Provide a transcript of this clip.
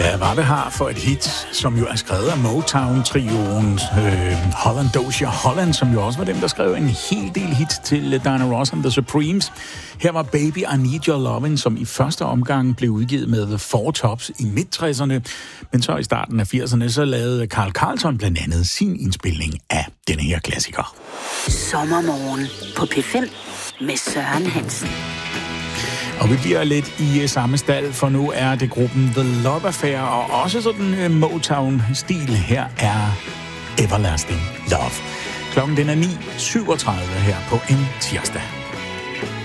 Ja, hvad det har for et hit, som jo er skrevet af Motown-trioen Holland Dozier Holland, som jo også var dem, der skrev en hel del hit til Diana Ross and the Supremes. Her var Baby I Need Your Lovin', som i første omgang blev udgivet med The Four Tops i midt-60'erne, men så i starten af 80'erne, så lavede Carl Carlton blandt andet sin indspilning af denne her klassiker. Sommermorgen på P5 med Søren Hansen. Og vi bliver lidt i samme stald, for nu er det gruppen The Love Affair, og også sådan Motown-stil. Her er Everlasting Love. Klokken den er 9:37 her på en tirsdag.